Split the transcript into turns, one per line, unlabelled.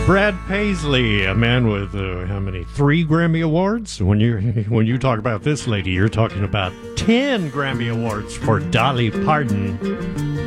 Brad Paisley, a man with how many? 3 Grammy Awards? When you talk about this lady, you're talking about 10 Grammy Awards for Dolly Parton.